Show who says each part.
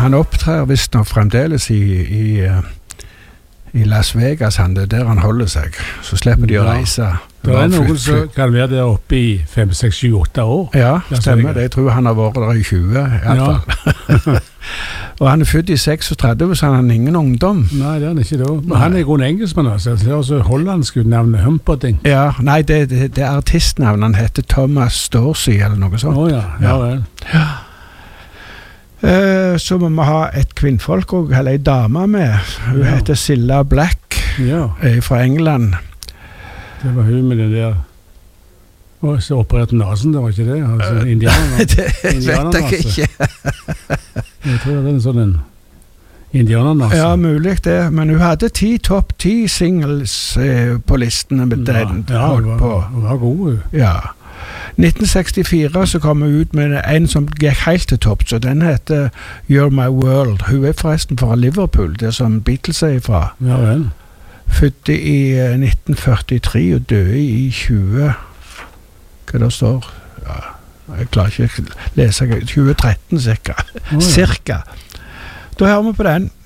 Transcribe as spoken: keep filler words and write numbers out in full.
Speaker 1: han opptrer visst nok fremdeles i, i, i Las Vegas, han, det er der han holder seg. Så slipper de å reise.
Speaker 2: Det er noen som kan være der oppe i fem, seks, sju, åtte år.
Speaker 1: Ja, stemmer det. Jeg tror han har vært der i tjue, i hvert fall. Og han er født i seksogtredve, så han har ingen ungdom.
Speaker 2: Nei, det er han ikke da. Men han er grunn engelskmann, altså. Det er også hollandsk navnet Humperdinck.
Speaker 1: Ja, nei, det, det, det er artistnavn. Han heter Thomas Dorsey, eller noe sånt.
Speaker 2: Åja, oh, ja, ja vel.
Speaker 1: Ja. Uh, så må vi ha et kvinnfolk og eller en dame med. Hun ja. heter Cilla Black,
Speaker 2: ja.
Speaker 1: er fra England.
Speaker 2: Det var hun med den der og så operert nasen, det var ikke det? Altså, uh, indianer,
Speaker 1: det vet jeg ikke.
Speaker 2: Jeg tror det er en sånn en indianernase.
Speaker 1: Ja, mulig det. Men hun hadde ti topp ti singles eh, på listene med
Speaker 2: ja,
Speaker 1: den.
Speaker 2: Ja, hun var, hun var god. Hun.
Speaker 1: Ja. nitten sekstifire så kom hun ut med en som gikk helt til topp, så den heter You're My World. Hun er forresten fra Liverpool, det som Beatles er fra.
Speaker 2: Ja vel.
Speaker 1: Fødte i uh, nitten førtitre og døde i tjue hva det står ja, jeg klarer ikke å lese tjue tretten cirka. Oh, ja. Cirka. Da hører vi på den.